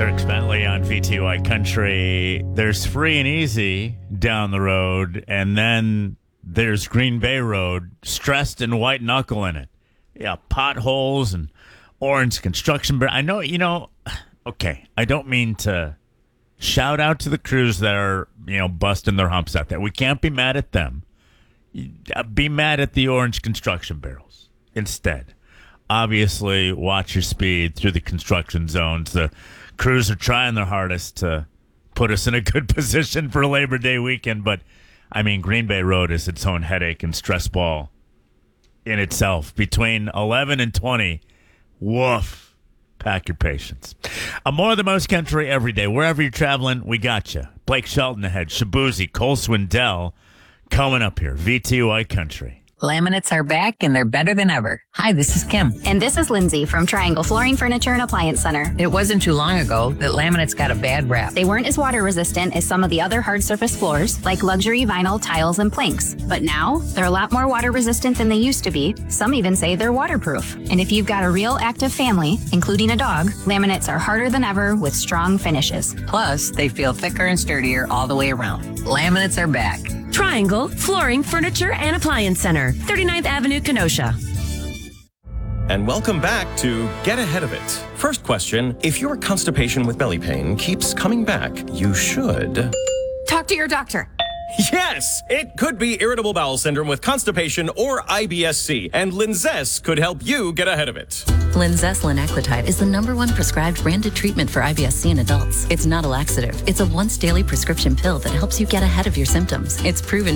Dirk Bentley on VTY Country. There's Free and Easy down the road, and then there's Green Bay Road, stressed and white knuckle in it. Yeah, potholes and orange construction. I know, okay, I don't mean to shout out to the crews that are, busting their humps out there. We can't be mad at them. Be mad at the orange construction barrels instead. Obviously, watch your speed through the construction zones. The crews are trying their hardest to put us in a good position for Labor Day weekend, but, Green Bay Road is its own headache and stress ball in itself. Between 11 and 20, woof, pack your patience. More of the most country every day. Wherever you're traveling, we got you. Blake Shelton ahead, Shabuzi, Cole Swindell coming up here. VTY Country. Laminates are back, and they're better than ever. Hi, this is Kim. And this is Lindsay from Triangle Flooring, Furniture, and Appliance Center. It wasn't too long ago that laminates got a bad rap. They weren't as water resistant as some of the other hard surface floors, like luxury vinyl, tiles, and planks. But now, they're a lot more water resistant than they used to be. Some even say they're waterproof. And if you've got a real active family, including a dog, laminates are harder than ever with strong finishes. Plus, they feel thicker and sturdier all the way around. Laminates are back. Triangle Flooring, Furniture, and Appliance Center, 39th Avenue, Kenosha. And welcome back to Get Ahead of It. First question, if your constipation with belly pain keeps coming back, you should... Talk to your doctor. Yes! It could be irritable bowel syndrome with constipation or IBS-C, and Linzess could help you get ahead of it. Linzess linaclotide is the #1 prescribed branded treatment for IBS-C in adults. It's not a laxative. It's a once-daily prescription pill that helps you get ahead of your symptoms. It's proven